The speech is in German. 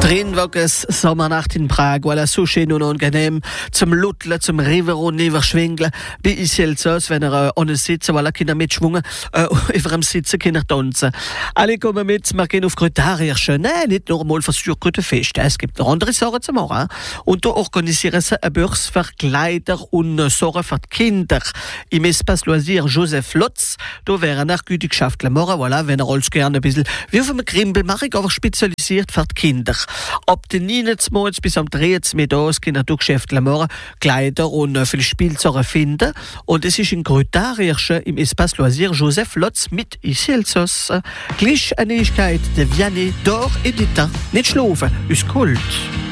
Drinwages Sommernacht in Prag, voilà, so schön und angenehm. Zum Lutteln, zum Rivero, Neverschwingeln. Bei Iselsos, wenn ohne sitzen, voilà, Kinder mitschwungen, über dem Sitzen, Kinder tanzen. Alle kommen mit, wir gehen auf Grütarierchen. Nein, nicht nur mal für Fest. Es gibt noch andere Sachen zu machen. Und da organisieren sie eine Börse für Kleider und Sachen für die Kinder. Im Espace Loisir Joseph Lotz, da wäre nach Gütegeschäft morgen, voilà, wenn alles gerne ein bisschen wie auf einem Krimbelmarkt, aber spezialisiert für die Kinder. Ab den 9. bis am 13. Mittags können die Geschäfte morgen Kleider und viele Spielsachen finden. Und es ist in Grütarierchen im Espace Loisir Joseph Lotz mit Iselsos. Gleich eine Neuigkeit, der Vianney d'Or et d'Étain. Nicht schlafen, ist Kult.